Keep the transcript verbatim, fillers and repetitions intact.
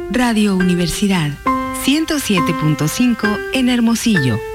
Radio Universidad ciento siete punto cinco en Hermosillo.